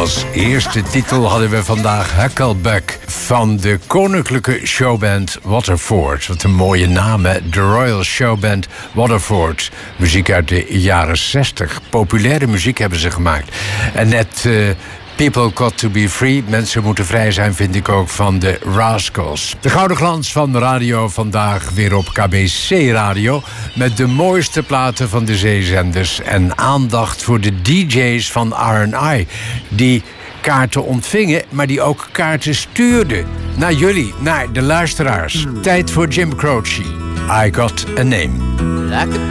Als eerste titel hadden we vandaag Hucklebuck van de koninklijke showband Waterford. Wat een mooie naam, hè? De Royal Showband Waterford. Muziek uit de jaren 60. Populaire muziek hebben ze gemaakt. En net People Got To Be Free. Mensen moeten vrij zijn, vind ik ook, van de Rascals. De gouden glans van de radio vandaag weer op KBC Radio. Met de mooiste platen van de zeezenders. En aandacht voor de DJ's van R&I. Die kaarten ontvingen, maar die ook kaarten stuurden. Naar jullie, naar de luisteraars. Tijd voor Jim Croce. I Got A Name. Like a